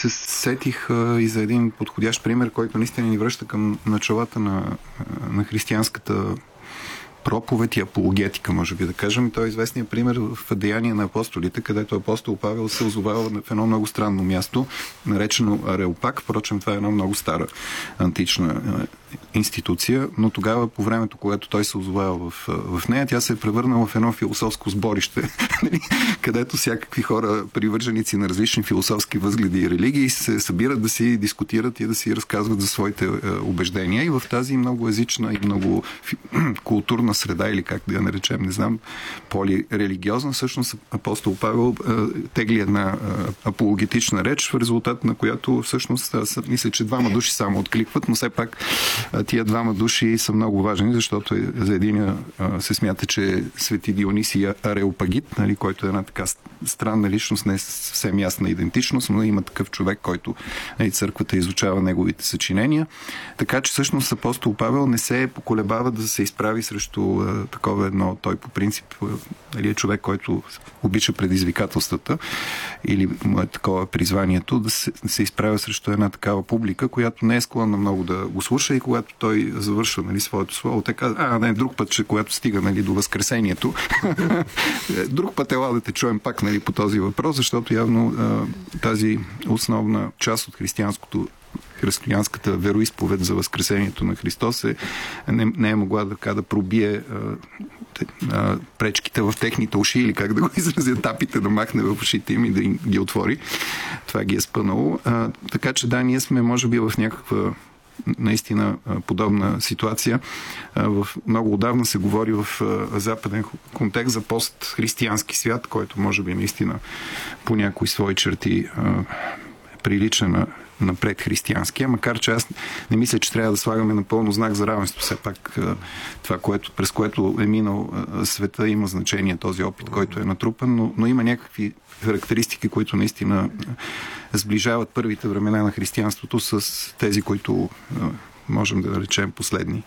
се сетих и за един подходящ пример, който наистина ни връща към началата на християнската проповед и апологетика, може би да кажем. И той е известният пример в Деяния на апостолите, където апостол Павел се озовава в едно много странно място, наречено Ареопаг. Впрочем, това е една много стара антична институция, но тогава, по времето, когато той се озовава в нея, тя се е превърнала в едно философско сборище, където всякакви хора, привърженици на различни философски възгледи и религии, се събират да си дискутират и да си разказват за своите убеждения. И в тази многоезична и много културна среда, или как да я наречем, не знам, полирелигиозна, всъщност апостол Павел тегли една апологетична реч, в резултат на която всъщност мисля, че двама души само откликват, но все пак тия двама души са много важни, защото за единия се смята, че свети Дионисий Ареопагит, нали, който е една така странна личност, не е съвсем ясна идентичност, но има такъв човек, който църквата изучава неговите съчинения. Така че всъщност апостол Павел не се поколебава да се изправи срещу такова едно, той по принцип нали, е човек, който обича предизвикателствата или му е такова призванието да се изправя срещу една такава публика, която не е склонна много да го слуша и когато той завършва нали, своето слово, те казва, не, друг път, че когато стига нали, до възкресението, друг път ела да те чуем пак нали, по този въпрос, защото явно тази основна част от християнската вероизповед за възкресението на Христос не е могла да пробие пречките в техните уши или как да го изразя, тапите да махне в ушите им и да ги отвори. Това ги е спънало. Така че да, ние сме може би в някаква наистина подобна ситуация. Много отдавна се говори в западен контекст за постхристиянски свят, който може би наистина по някои свои черти прилича на предхристиянския, макар че аз не мисля, че трябва да слагаме напълно знак за равенство. Все пак това, през което е минал света, има значение този опит, който е натрупан, но има някакви характеристики, които наистина сближават първите времена на християнството с тези, които можем да наречем последни.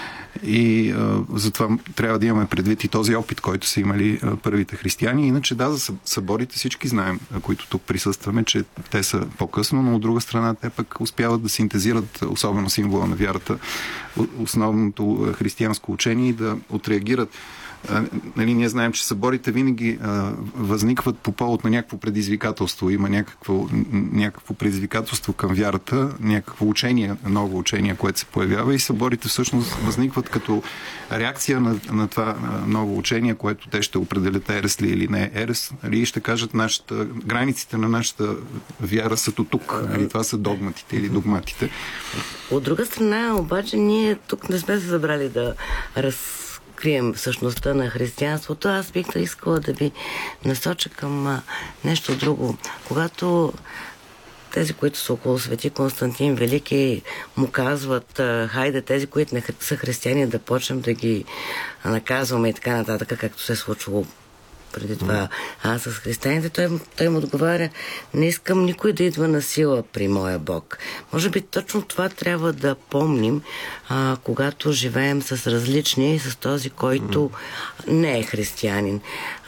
И затова трябва да имаме предвид и този опит, който са имали първите християни. Иначе да, за съборите всички знаем, които тук присъстваме, че те са по-късно, но от друга страна те пък успяват да синтезират особено символа на вярата, основното християнско учение и да отреагират. Нали, ние знаем, че съборите винаги възникват по повод на някакво предизвикателство. Има някакво предизвикателство към вярата, някакво учение, ново учение, което се появява и съборите всъщност възникват като реакция на това ново учение, което те ще определят ерес ли или не ерес. Нали, и ще кажат, границите на нашата вяра са тук. Нали, това са догматите или догматите. От друга страна, обаче, ние тук не сме се забрали да разкрием същността на християнството. Аз бих искала да ви насоча към нещо друго. Когато тези, които са около свети Константин Велики, му казват, хайде тези, които не са християни, да почнем да ги наказваме и така нататък, както се е случило преди това с християните, той му отговаря, не искам никой да идва на сила при моя Бог. Може би точно това трябва да помним, когато живеем с различни и с този, който не е християнин.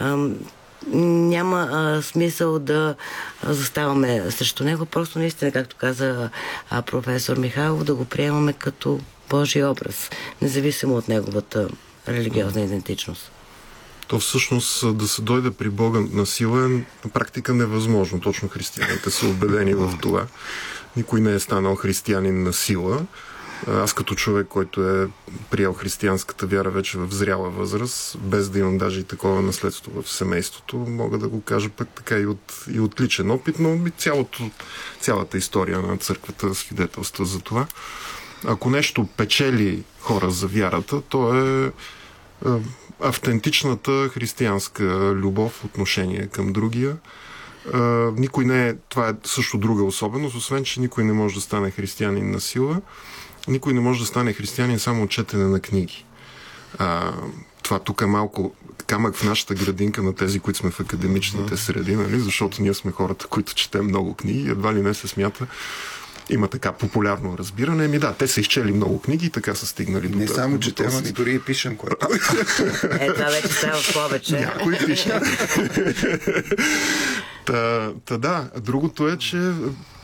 Няма смисъл да заставаме срещу него, просто наистина, както каза професор Михайлов, да го приемаме като Божий образ, независимо от неговата религиозна идентичност. То всъщност да се дойде при Бога на сила е на практика невъзможно. Точно християните са убедени в това. Никой не е станал християнин на сила. Аз като човек, който е приел християнската вяра вече в зряла възраст, без да имам даже и такова наследство в семейството, мога да го кажа пък така и от личен опит, но и цялата история на църквата свидетелства за това. Ако нещо печели хора за вярата, то е автентичната християнска любов, отношение към другия. Никой не е, това е също друга особеност, освен че никой не може да стане християнин на сила. Никой не може да стане християнин само от четене на книги. Това тук е малко камък в нашата градинка на тези, които сме в академичните среди, нали? Защото ние сме хората, които четем много книги, едва ли не се смята. Има така популярно разбиране. Да, те са изчели много книги и така са стигнали до не само четем, ами дори и пишем, което. Това вече става повече. Някой пише. Да, другото е, че